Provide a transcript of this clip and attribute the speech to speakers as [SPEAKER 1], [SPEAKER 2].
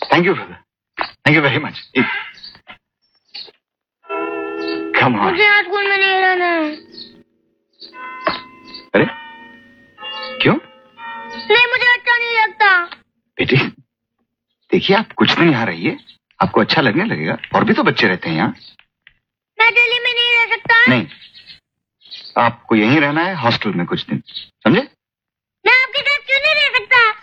[SPEAKER 1] Thank you brother, thank you very much. Come on.
[SPEAKER 2] मुझे आज school में नहीं रहना है।
[SPEAKER 1] अरे क्यों?
[SPEAKER 2] नहीं, मुझे अच्छा नहीं लगता।
[SPEAKER 1] बेटी देखिए, आप कुछ दिन यहाँ रहिए, आपको अच्छा लगने लगेगा। और भी तो बच्चे रहते हैं यहाँ।
[SPEAKER 2] मैं दिल्ली में नहीं रह सकता।
[SPEAKER 1] नहीं, आपको यहीं रहना है, हॉस्टल में कुछ दिन, समझे?